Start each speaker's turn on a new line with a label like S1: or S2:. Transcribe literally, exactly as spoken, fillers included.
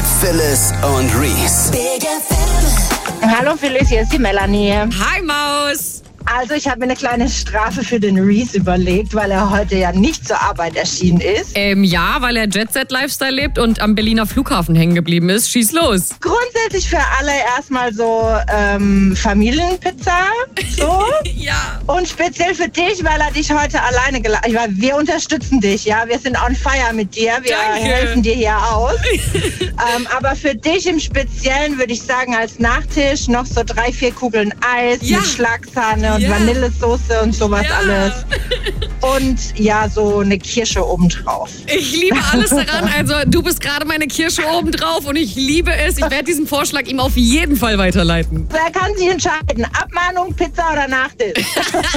S1: mit Phyllis und Reese.
S2: Big F M.
S3: Hallo Phyllis, hier ist die Melanie.
S4: Hi Maus.
S3: Also ich habe mir eine kleine Strafe für den Reese überlegt, weil er heute ja nicht zur Arbeit erschienen ist.
S4: Ähm, ja, weil er Jet-Set-Lifestyle lebt und am Berliner Flughafen hängen geblieben ist. Schieß los.
S3: Grundsätzlich für alle erstmal so ähm, Familienpizza. So.
S4: Ja.
S3: Und speziell für dich, weil er dich heute alleine gelassen hat. Wir unterstützen dich, ja. Wir sind on fire mit dir. Wir
S4: Danke.
S3: helfen dir hier aus. ähm, aber für dich im Speziellen würde ich sagen, als Nachtisch noch so drei, vier Kugeln Eis
S4: Ja.
S3: mit Schlagsahne und
S4: Ja.
S3: Vanillesoße und sowas
S4: Ja.
S3: alles. Und ja, so eine Kirsche obendrauf.
S4: Ich liebe alles daran. Also du bist gerade meine Kirsche obendrauf und ich liebe es. Ich werde diesen Vorschlag ihm auf jeden Fall weiterleiten.
S3: Wer kann sich entscheiden? Abmahnung, Pizza oder Nachtisch?